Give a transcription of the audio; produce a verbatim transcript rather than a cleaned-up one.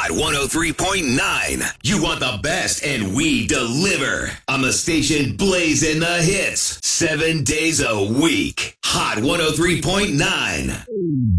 Hot one oh three point nine. You want the best, and we deliver. On the station blazing the hits. Seven days a week. Hot one oh three point nine.